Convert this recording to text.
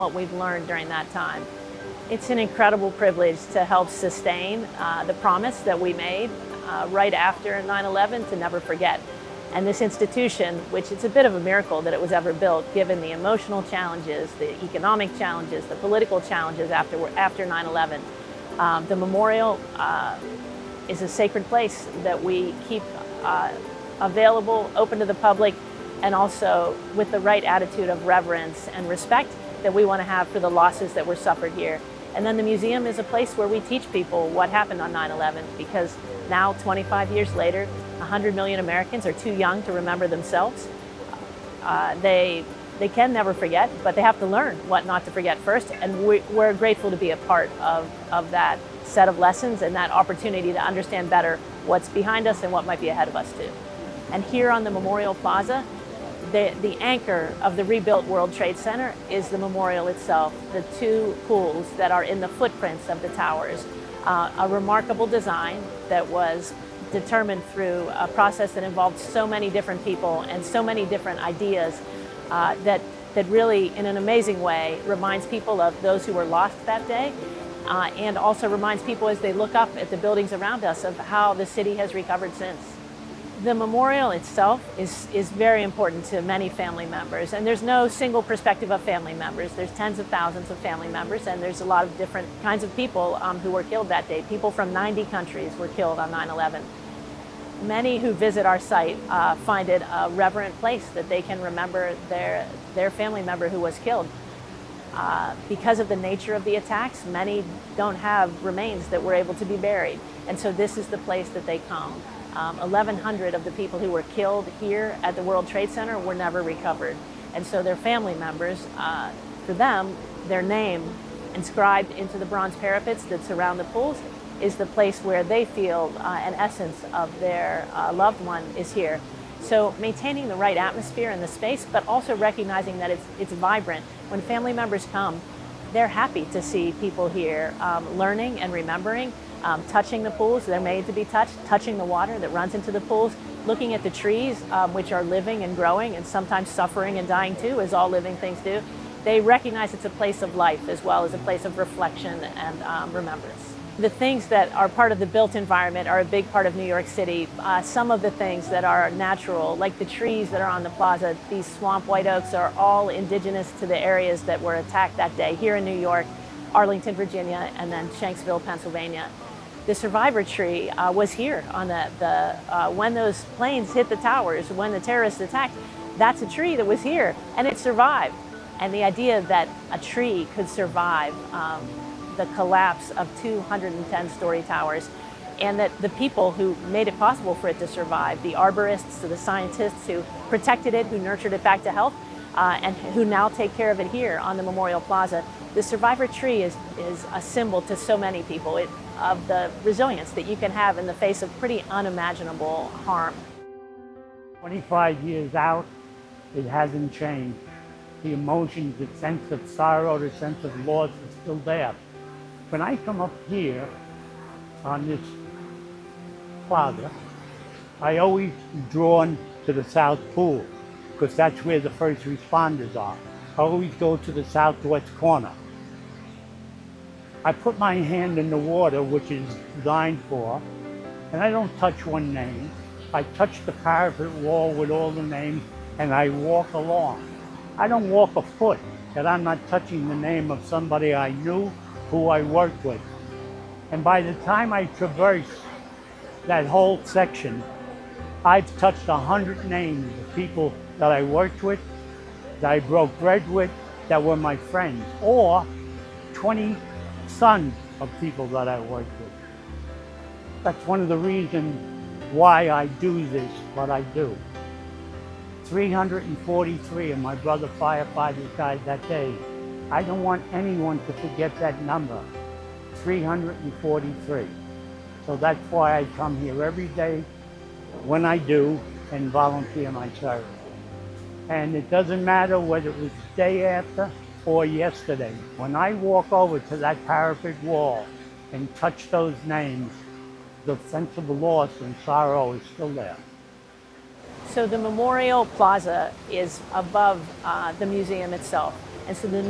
what we've learned during that time. It's an incredible privilege to help sustain the promise that we made right after 9/11 to never forget. And this institution, which it's a bit of a miracle that it was ever built, given the emotional challenges, the economic challenges, the political challenges after 9/11. The memorial is a sacred place that we keep available, open to the public, and also with the right attitude of reverence and respect that we want to have for the losses that were suffered here. And then the museum is a place where we teach people what happened on 9/11, because now, 25 years later, 100 million Americans are too young to remember themselves. They can never forget, but they have to learn what not to forget first. And we're grateful to be a part of that set of lessons and that opportunity to understand better what's behind us and what might be ahead of us too. And here on the Memorial Plaza, the anchor of the rebuilt World Trade Center is the memorial itself, the two pools that are in the footprints of the towers. A remarkable design that was determined through a process that involved so many different people and so many different ideas that really, in an amazing way, reminds people of those who were lost that day, and also reminds people as they look up at the buildings around us of how the city has recovered since. The memorial itself is very important to many family members, and there's no single perspective of family members. There's tens of thousands of family members, and there's a lot of different kinds of people who were killed that day. People from 90 countries were killed on 9/11. Many who visit our site find it a reverent place that they can remember their family member who was killed. Because of the nature of the attacks, many don't have remains that were able to be buried, and so this is the place that they come. 1,100 of the people who were killed here at the World Trade Center were never recovered. And so their family members, for them, their name inscribed into the bronze parapets that surround the pools is the place where they feel an essence of their loved one is here. So maintaining the right atmosphere in the space, but also recognizing that it's vibrant. When family members come, they're happy to see people here learning and remembering, touching the pools, they're made to be touched, touching the water that runs into the pools, looking at the trees, which are living and growing and sometimes suffering and dying too, as all living things do. They recognize it's a place of life as well as a place of reflection and remembrance. The things that are part of the built environment are a big part of New York City. Some of the things that are natural, like the trees that are on the plaza, these swamp white oaks are all indigenous to the areas that were attacked that day, here in New York, Arlington, Virginia, and then Shanksville, Pennsylvania. The survivor tree was here on when those planes hit the towers, when the terrorists attacked. That's a tree that was here, and it survived. And the idea that a tree could survive the collapse of 210-story towers, and that the people who made it possible for it to survive, the arborists, the scientists who protected it, who nurtured it back to health, and who now take care of it here on the Memorial Plaza. The survivor tree is a symbol to so many people of the resilience that you can have in the face of pretty unimaginable harm. 25 years out, it hasn't changed. The emotions, the sense of sorrow, the sense of loss is still there. When I come up here on this plaza, I always drawn to the South Pool, because that's where the first responders are. I always go to the southwest corner. I put my hand in the water, which is designed for, and I don't touch one name. I touch the parapet wall with all the names, and I walk along. I don't walk a foot that I'm not touching the name of somebody I knew, who I worked with. And by the time I traverse that whole section, I've touched 100 names of people that I worked with, that I broke bread with, that were my friends, or 20 sons of people that I worked with. That's one of the reasons why I do this, what I do. 343 of my brother firefighters died that day. I don't want anyone to forget that number, 343. So that's why I come here every day when I do and volunteer my service. And it doesn't matter whether it was the day after or yesterday. When I walk over to that parapet wall and touch those names, the sense of loss and sorrow is still there. So the Memorial Plaza is above the museum itself. And so the